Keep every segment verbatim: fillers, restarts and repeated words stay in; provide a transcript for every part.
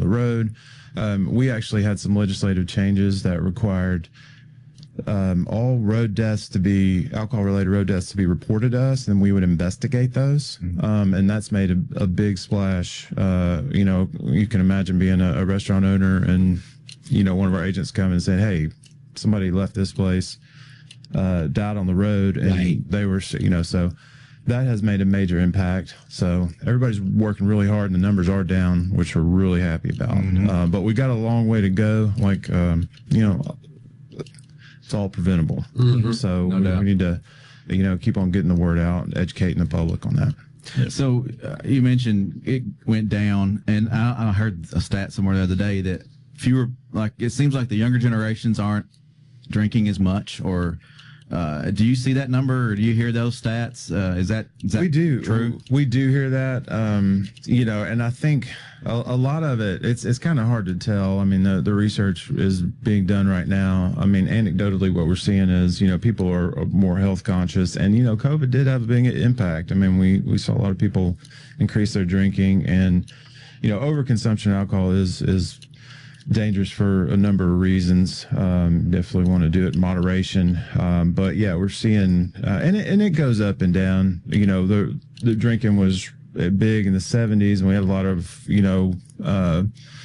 the road. Um, we actually had some legislative changes that required um, all road deaths to be alcohol-related road deaths to be reported to us, and we would investigate those. Mm-hmm. Um, and that's made a, a big splash. Uh, you know, you can imagine being a, a restaurant owner, and you know, one of our agents come and said, "Hey, somebody left this place, uh, died on the road," and right. they were, you know, so. That has made a major impact. So everybody's working really hard, and the numbers are down, which we're really happy about. Mm-hmm. Uh, but we got a long way to go. Like, um, you know, it's all preventable. Mm-hmm. So no we, we need to, you know, keep on getting the word out, and educating the public on that. Yeah. So uh, you mentioned it went down, and I, I heard a stat somewhere the other day that fewer, like it seems like the younger generations aren't drinking as much, or Uh, do you see that number, or do you hear those stats? Uh, is that, is that we do true? We do hear that, um, you know, and I think a, a lot of it, it's it's kind of hard to tell. I mean, the, the research is being done right now. I mean, anecdotally, what we're seeing is, you know, people are more health conscious, and, you know, COVID did have a big impact. I mean, we, we saw a lot of people increase their drinking, and, you know, overconsumption of alcohol is, is, dangerous for a number of reasons. Um, definitely want to do it in moderation. Um, but yeah, we're seeing, uh, and it, and it goes up and down. You know, the, the drinking was big in the seventies, and we had a lot of, you know, uh,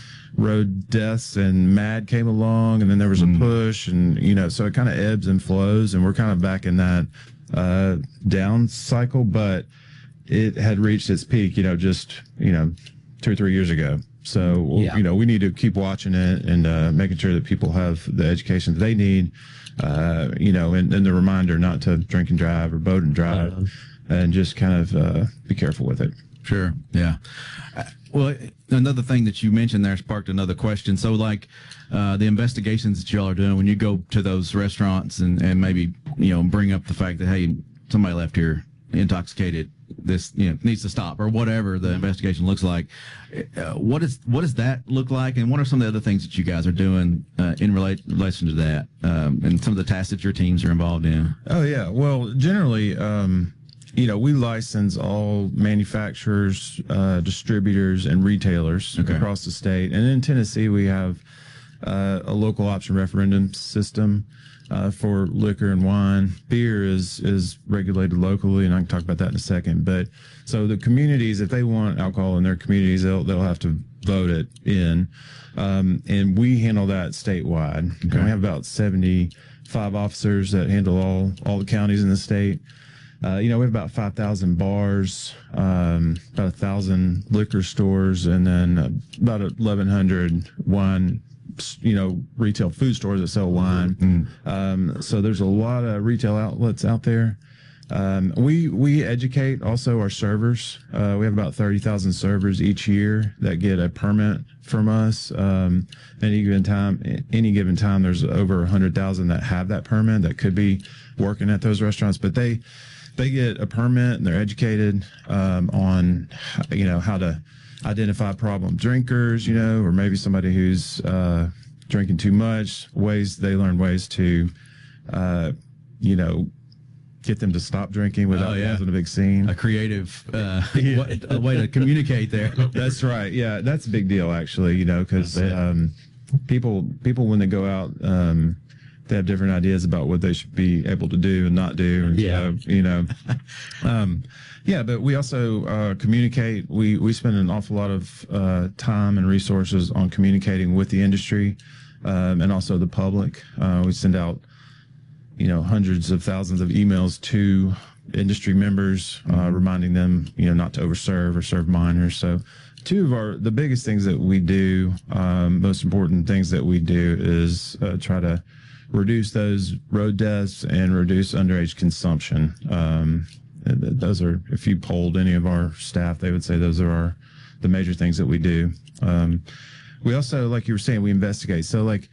road deaths, and MAD came along, and then there was a push, and, you know, so it kind of ebbs and flows, and we're kind of back in that, uh, down cycle, but it had reached its peak, you know, just, you know, two or three years ago. So, yeah. you know, we need to keep watching it, and uh, making sure that people have the education that they need, uh, you know, and, and the reminder not to drink and drive or boat and drive, uh, and just kind of uh, be careful with it. Sure. Yeah. Uh, well, another thing that you mentioned there sparked another question. So, like, uh, the investigations that y'all are doing when you go to those restaurants, and, and maybe, you know, bring up the fact that, hey, somebody left here intoxicated, this, you know, needs to stop, or whatever the investigation looks like. Uh, what is what does that look like, and what are some of the other things that you guys are doing uh, in relate, relation to that, um, and some of the tasks that your teams are involved in? Oh yeah, well, generally, um, you know, we license all manufacturers, uh, distributors, and retailers okay. across the state, and in Tennessee we have uh, a local option referendum system. Uh, for liquor and wine. Beer is is regulated locally, and I can talk about that in a second. But so the communities, if they want alcohol in their communities, they'll they'll have to vote it in, um, and we handle that statewide. Okay. And we have about seventy-five officers that handle all all the counties in the state. Uh, you know, we have about five thousand bars, um, about a thousand liquor stores, and then uh, about eleven hundred wine, you know, retail food stores that sell wine. Mm. Um, so there's a lot of retail outlets out there. Um, we, we educate also our servers. Uh, we have about thirty thousand servers each year that get a permit from us. Um, any given time, any given time, there's over a hundred thousand that have that permit that could be working at those restaurants, but they, they get a permit, and they're educated, um, on, you know, how to identify problem drinkers, you know, or maybe somebody who's uh, drinking too much. Ways they learn ways to, uh, you know, get them to stop drinking without oh, yeah. causing a big scene. A creative uh, yeah. a way to communicate there. That's right. Yeah, that's a big deal, actually. You know, because um, people people when they go out, um, they have different ideas about what they should be able to do and not do. And yeah, so, you know. Um, Yeah, but we also uh, communicate. We, we spend an awful lot of uh, time and resources on communicating with the industry, um, and also the public. Uh, we send out, you know, hundreds of thousands of emails to industry members, uh, mm-hmm. reminding them, you know, not to overserve or serve minors. So two of our, the biggest things that we do, um, most important things that we do is uh, try to reduce those road deaths and reduce underage consumption. Um, Those are, if you polled any of our staff, they would say those are our, the major things that we do. Um, we also, like you were saying, we investigate. So, like,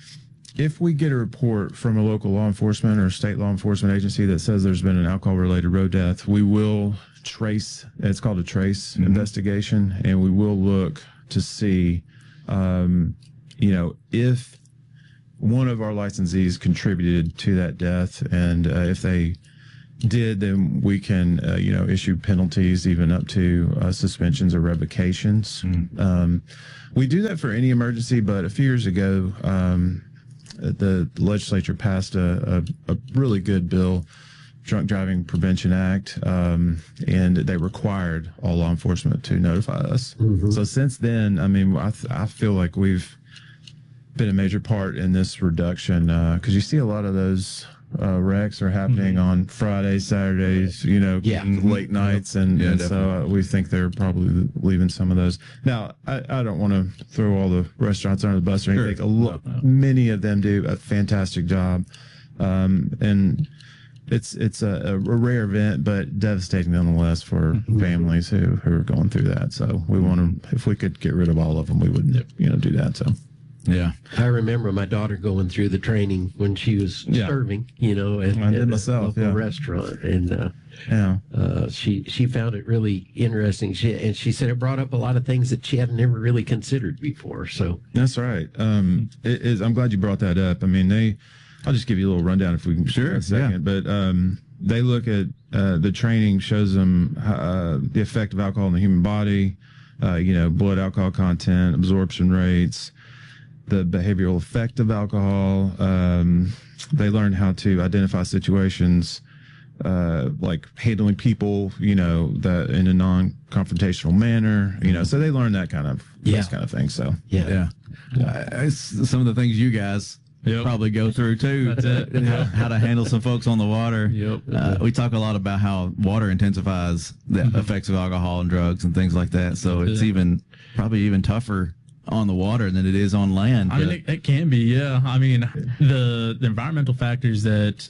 if we get a report from a local law enforcement or state law enforcement agency that says there's been an alcohol-related road death, we will trace, it's called a trace mm-hmm. investigation, and we will look to see, um, you know, if one of our licensees contributed to that death, and uh, if they did, then we can, uh, you know, issue penalties even up to uh, suspensions or revocations. Mm. Um, we do that for any emergency, but a few years ago, um, the legislature passed a, a, a really good bill, Drunk Driving Prevention Act, um, and they required all law enforcement to notify us. Mm-hmm. So since then, I mean, I, th- I feel like we've been a major part in this reduction, because uh, you see a lot of those uh, wrecks are happening mm-hmm. on Fridays, Saturdays, you know, yeah. late nights, and, yeah, and so uh, we think they're probably leaving some of those. Now, I, I don't want to throw all the restaurants under the bus or anything. Sure. A lo- no, no. Many of them do a fantastic job, um, and it's it's a, a rare event, but devastating nonetheless for mm-hmm. families who, who are going through that. So we want to, if we could get rid of all of them, we would, yep. you know, do that. So. Yeah, I remember my daughter going through the training when she was yeah. serving, you know, at, I did at myself, a local yeah. restaurant, and uh, yeah, uh, she she found it really interesting. She and she said it brought up a lot of things that she had never really considered before. So that's right. Um, it is. I'm glad you brought that up. I mean, they. I'll just give you a little rundown if we can. Sure, a second. Yeah. But um, they look at uh, the training shows them uh, the effect of alcohol in the human body. Uh, you know, blood alcohol content, absorption rates, the behavioral effect of alcohol. Um, they learn how to identify situations uh, like handling people, you know, that in a non-confrontational manner, you know, so they learn that kind of, yeah. those kind of things. So, yeah. yeah. Uh, it's some of the things you guys yep. probably go through too. That's it. how, how to handle some folks on the water. Yep. Uh, we talk a lot about how water intensifies the mm-hmm. effects of alcohol and drugs and things like that. So it's yeah. even probably even tougher on the water than it is on land. I mean, it, it can be, yeah. I mean, the, the environmental factors that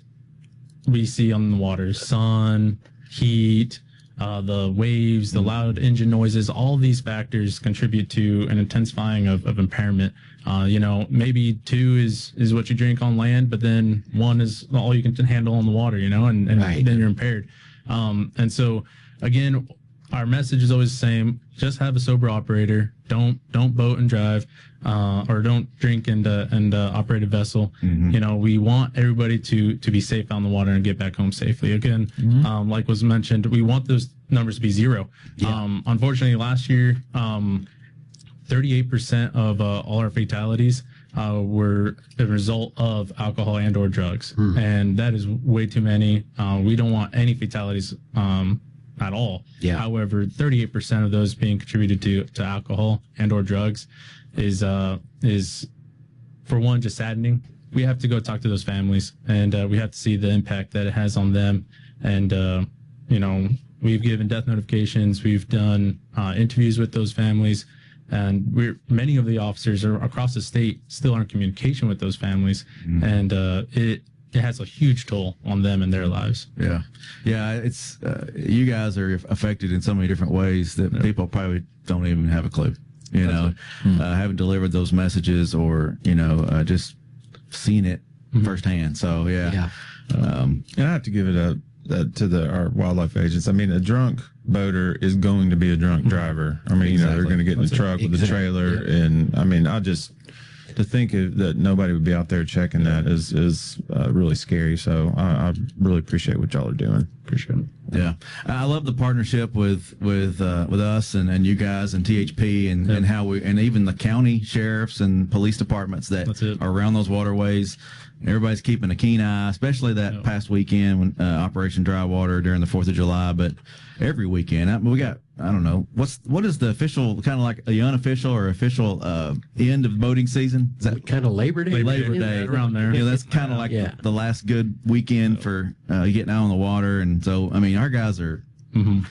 we see on the water, sun, heat, uh, the waves, the loud engine noises, all these factors contribute to an intensifying of, of impairment. Uh, you know, maybe two is, is what you drink on land, but then one is all you can handle on the water, you know, and, and right. then you're impaired. Um, and so, again, our message is always the same. Just have a sober operator. Don't don't boat and drive, uh, or don't drink and uh, and uh, operate a vessel. Mm-hmm. You know, we want everybody to to be safe on the water and get back home safely. Again, mm-hmm. um, like was mentioned, we want those numbers to be zero. Yeah. Um, unfortunately, last year, um, thirty-eight percent of uh, all our fatalities uh, were the result of alcohol and or drugs, mm. and that is way too many. Uh, we don't want any fatalities. Um, at all. Yeah. However, thirty-eight percent of those being contributed to, to alcohol and or drugs is, uh, is for one, just saddening. We have to go talk to those families, and uh, we have to see the impact that it has on them. And, uh, you know, we've given death notifications. We've done uh, interviews with those families, and we're, many of the officers are across the state still are in communication with those families. Mm-hmm. And uh, it, it has a huge toll on them and their lives. Yeah. Yeah. It's, uh, you guys are affected in so many different ways that yeah. people probably don't even have a clue, you That's know, mm-hmm. uh, haven't delivered those messages or, you know, uh, just seen it mm-hmm. firsthand. So, yeah. yeah. Um, and I have to give it up uh, to the, our wildlife agents. I mean, a drunk boater is going to be a drunk driver. I mean, exactly. you know, they're going to get in the truck with the trailer. Yeah. And I mean, I just, to think of, that nobody would be out there checking that is is uh, really scary. So I, I really appreciate what y'all are doing. Appreciate it. Yeah, I love the partnership with with uh, with us and, and you guys and T H P and, yep. and how we and even the county sheriffs and police departments that are around those waterways. Everybody's keeping a keen eye, especially that yep. past weekend when uh, Operation Dry Water during the Fourth of July. But every weekend, I mean, we got. I don't know what's what is the official kind of like the unofficial or official uh, end of boating season? Is that kind of Labor Day? Labor Day, Day around there. Yeah, that's kind of like yeah. the, the last good weekend for uh, getting out on the water, and so I mean our guys are mm-hmm.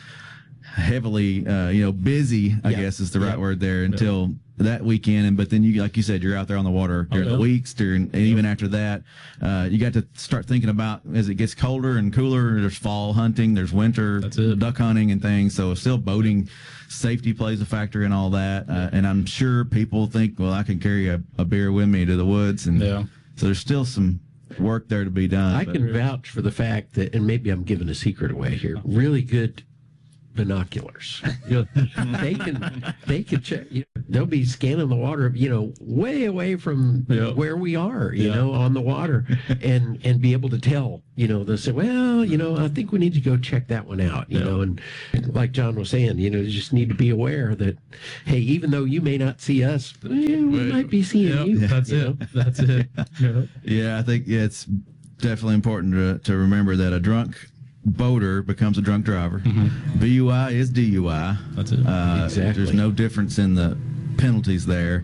heavily uh, you know busy. I yeah. guess is the right yeah. word there until. Yeah. That weekend, and but then you, like you said, you're out there on the water during oh, yeah. the weeks, during and even after that, uh, you got to start thinking about as it gets colder and cooler. There's fall hunting, there's winter duck hunting and things. So still boating safety plays a factor in all that. Uh, and I'm sure people think, well, I can carry a, a beer with me to the woods, and yeah. so there's still some work there to be done. I but, can vouch for the fact that, and maybe I'm giving a secret away here. Really good binoculars. You know, they can they can check. You know, they'll be scanning the water, you know, way away from Yeah. where we are, you Yeah. know, on the water, and and be able to tell. You know, they'll say, well, you know, I think we need to go check that one out. You Yeah. know, and like John was saying, you know, you just need to be aware that, hey, even though you may not see us, eh, we Right. might be seeing Yeah, you. that's you it. know? That's it. Yeah. Yeah, I think yeah, it's definitely important to, to remember that a drunk boater becomes a drunk driver. Mm-hmm. B U I is D U I. That's it. Uh, Exactly. There's no difference in the penalties there.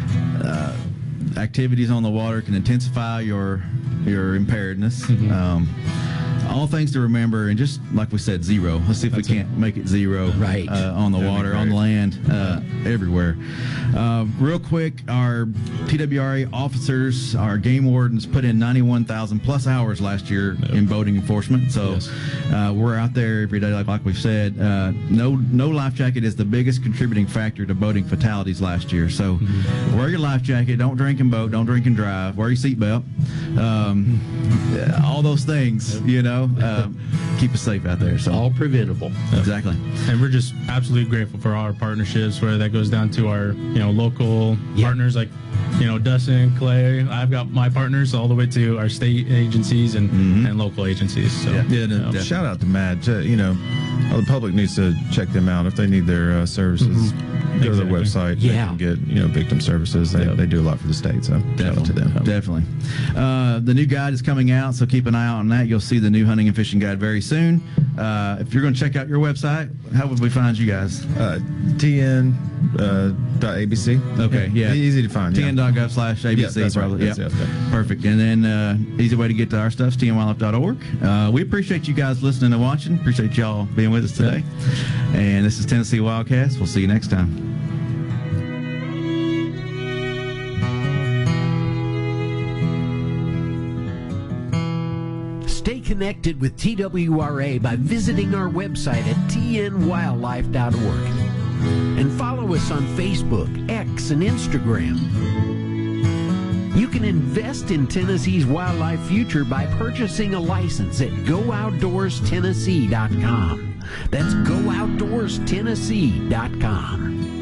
Uh, activities on the water can intensify your your impairedness. Mm-hmm. Um, all things to remember, and just like we said, zero. Let's see if That's we it. can't make it zero. Right. Uh, on the That'd be water, on great. the land, uh, everywhere. Uh, real quick, our T W R A officers, our game wardens, put in ninety-one thousand plus hours last year Yep. in boating enforcement. So Yes. uh, we're out there every day, like, like we've said. Uh, no, no life jacket is the biggest contributing factor to boating fatalities last year. So Mm-hmm. wear your life jacket. Don't drink and boat. Don't drink and drive. Wear your seatbelt. Um, yeah, all those things, you know, um, keep us safe out there. So All preventable. exactly. And we're just absolutely grateful for our partnerships, whether that goes down to our, you know, local Yeah. partners like, you know, Dustin, Clay. I've got my partners all the way to our state agencies and, Mhm. and local agencies. So, Yeah, no, you know, definitely. Shout out to Mad. Uh, You know, uh, the public needs to check them out if they need their uh, services. Go to their Exactly. website. Yeah. They can get you know victim services. They, Yeah. they do a lot for the state. So shout out to them. Definitely. Uh, the new guide is coming out, so keep an eye out on that. You'll see the new hunting and fishing guide very soon. Uh, if you're going to check out your website, how would we find you guys? Uh, T N uh, dot A B C. Okay, yeah. Easy to find. T N yeah. dot gov slash A B C, Yeah, that's right. probably. That's Yeah. it, okay. Perfect. And then uh, easy way to get to our stuff is T N wildlife dot org. Uh, we appreciate you guys listening and watching. Appreciate y'all being with us today. And this is Tennessee Wildcast. We'll see you next time. Stay connected with T W R A by visiting our website at T N wildlife dot org. And follow us on Facebook, X, and Instagram. You can invest in Tennessee's wildlife future by purchasing a license at go outdoors tennessee dot com. That's go outdoors tennessee dot com.